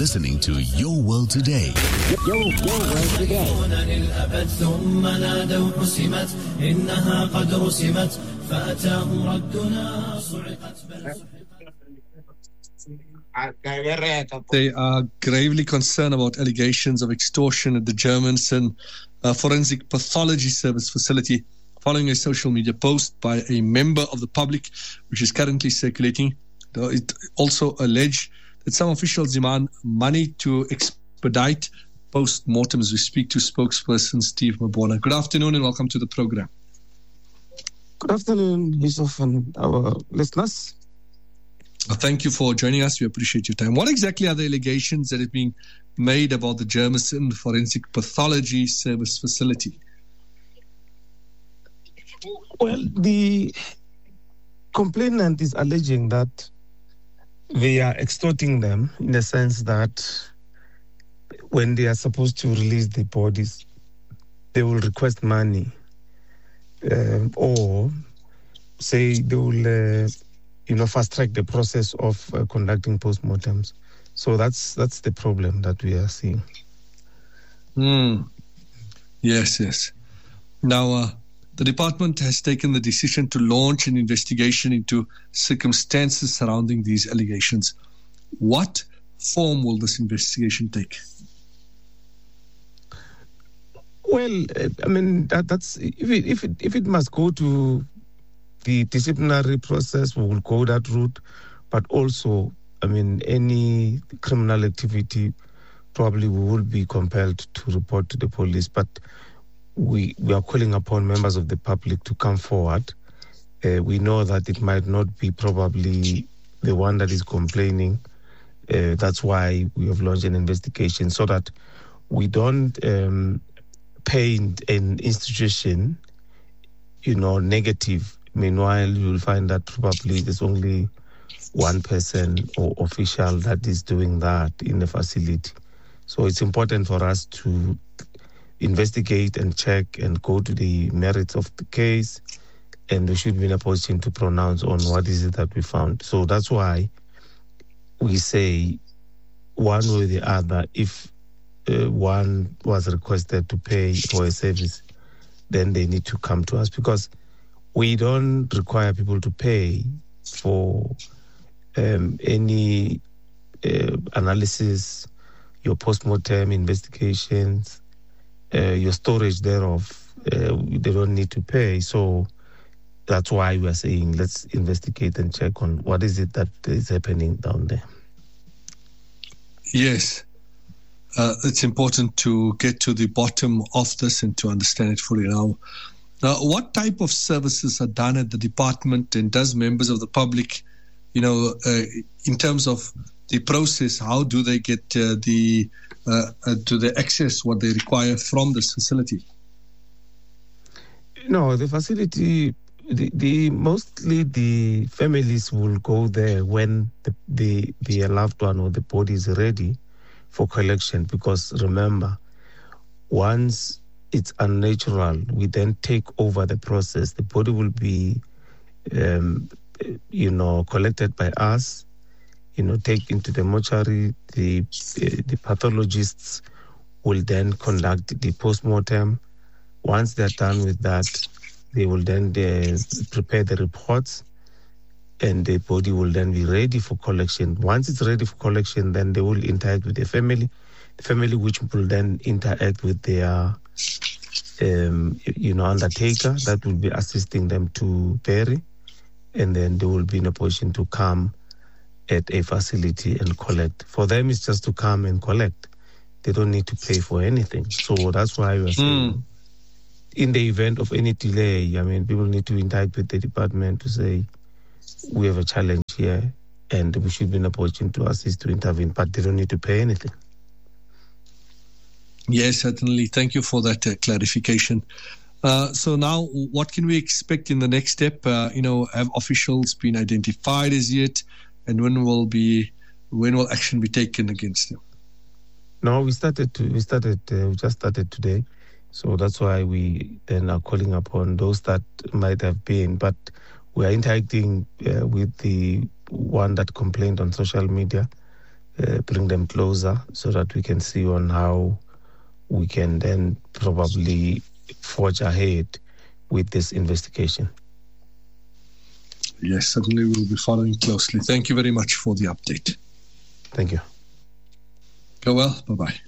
listening to Your World Today. Your World Today. They are gravely concerned about allegations of extortion at the Germanson Forensic Pathology Service facility following a social media post by a member of the public, which is currently circulating. It also alleged that some officials demand money to expedite post-mortems. We speak to spokesperson Steve Mabona. Good afternoon and welcome to the program. Good afternoon, Yusuf and our listeners. Thank you for joining us. We appreciate your time. What exactly are the allegations that are being made about the Germanson Forensic Pathology Service facility? Well, the complainant is alleging that they are extorting them in the sense that when they are supposed to release the bodies, they will request money or say they will fast track the process of conducting postmortems. So that's the problem that we are seeing. Yes. Now, the department has taken the decision to launch an investigation into circumstances surrounding these allegations. What form will this investigation take? Well, that's if it must go to the disciplinary process, we will go that route. But also, any criminal activity, probably we will be compelled to report to the police. But we are calling upon members of the public to come forward. We know that it might not be probably the one that is complaining. That's why we have launched an investigation so that we don't paint an institution, negative. Meanwhile, you will find that probably there's only one person or official that is doing that in the facility. So it's important for us to investigate and check and go to the merits of the case, and we should be in a position to pronounce on what is it that we found. So that's why we say one way or the other, if one was requested to pay for a service, then they need to come to us, because we don't require people to pay for any analysis, your postmortem investigations, your storage thereof. They don't need to pay. So that's why we are saying let's investigate and check on what is it that is happening down there. Yes. It's important to get to the bottom of this and to understand it fully now. What type of services are done at the department, and does members of the public, in terms of the process, how do they get to the access what they require from this facility? No, the facility, mostly the families will go there when the loved one or the body is ready for collection, because remember, once it's unnatural, we then take over the process. The body will be, collected by us, taken to the mortuary. The pathologists will then conduct the postmortem. Once they're done with that, they will then prepare the reports, and the body will then be ready for collection. Once it's ready for collection, then they will interact with the family which will then interact with their undertaker that will be assisting them to bury, and then they will be in a position to come at a facility and collect. For them, it's just to come and collect. They don't need to pay for anything. So that's why we're saying, in the event of any delay, people need to interact with the department to say, we have a challenge here, and we should be in a position to assist, to intervene, but they don't need to pay anything. Yes, certainly. Thank you for that clarification. So now, what can we expect in the next step? Have officials been identified as yet, and when will action be taken against them? No, we just started today, so that's why we then are calling upon those that might have been. But we are interacting with the one that complained on social media. bring them closer so that we can see on how we can then probably forge ahead with this investigation. Yes, certainly we'll be following closely. Thank you very much for the update. Thank you. Go well. Bye-bye.